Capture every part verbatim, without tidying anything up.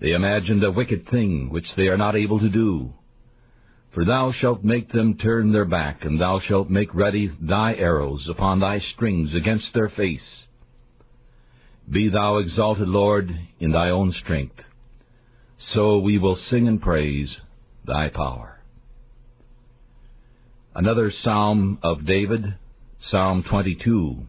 They imagined a wicked thing which they are not able to do. For thou shalt make them turn their back, and thou shalt make ready thy arrows upon thy strings against their face. Be thou exalted, Lord, in thy own strength. So we will sing and praise thy power. Another Psalm of David, Psalm twenty-two.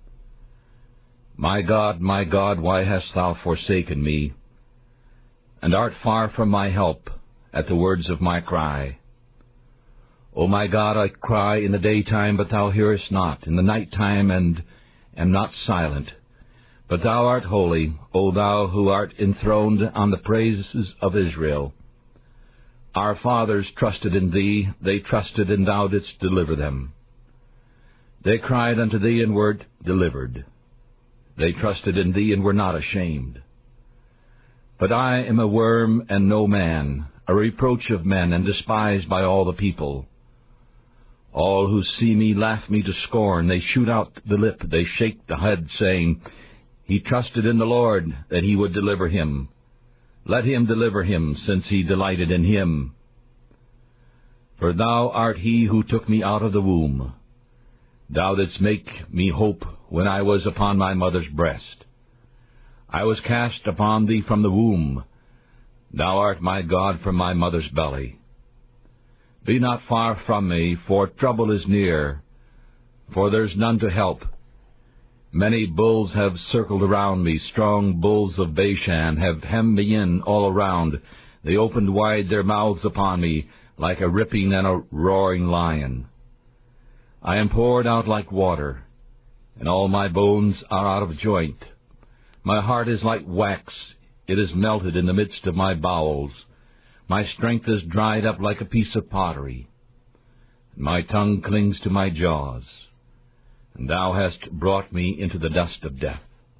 My God, my God, why hast thou forsaken me, and art far from my help at the words of my cry? O my God, I cry in the daytime, but thou hearest not, in the night time, and am not silent. But thou art holy, O thou who art enthroned on the praises of Israel. Our fathers trusted in thee, they trusted, and thou didst deliver them. They cried unto thee, and wert delivered. They trusted in thee, and were not ashamed. But I am a worm and no man, a reproach of men, and despised by all the people. All who see me laugh me to scorn. They shoot out the lip, they shake the head, saying, He trusted in the Lord, that he would deliver him. Let him deliver him, since he delighted in him. For thou art he who took me out of the womb. Thou didst make me hope when I was upon my mother's breast. I was cast upon thee from the womb. Thou art my God from my mother's belly. Be not far from me, for trouble is near, for there's none to help. Many bulls have circled around me, strong bulls of Bashan have hemmed me in all around. They opened wide their mouths upon me, like a ripping and a roaring lion. I am poured out like water, and all my bones are out of joint. My heart is like wax, it is melted in the midst of my bowels. My strength is dried up like a piece of pottery. My tongue clings to my jaws. And thou hast brought me into the dust of death.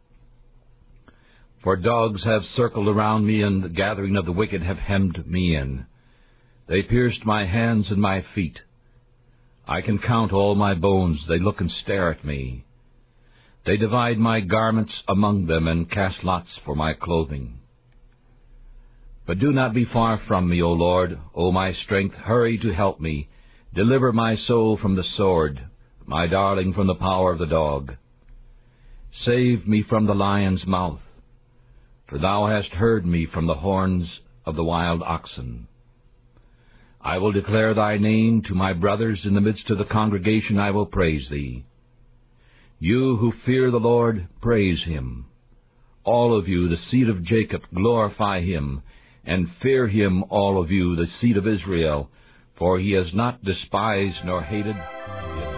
For dogs have circled around me, and the gathering of the wicked have hemmed me in. They pierced my hands and my feet. I can count all my bones, they look and stare at me. They divide my garments among them, and cast lots for my clothing. But do not be far from me, O Lord, O my strength, hurry to help me. Deliver my soul from the sword, my darling from the power of the dog. Save me from the lion's mouth, for thou hast heard me from the horns of the wild oxen. I will declare thy name to my brothers. In the midst of the congregation I will praise thee. You who fear the Lord, praise him. All of you, the seed of Jacob, glorify him, and fear him, all of you, the seed of Israel, for he has not despised nor hated